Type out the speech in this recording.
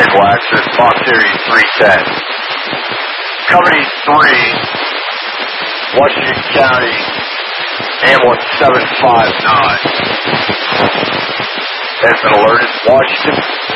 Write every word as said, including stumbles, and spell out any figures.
Waxer, Fox Series three ten. Company three, Washington County, ambulance seven five nine. Has been alerted, Washington.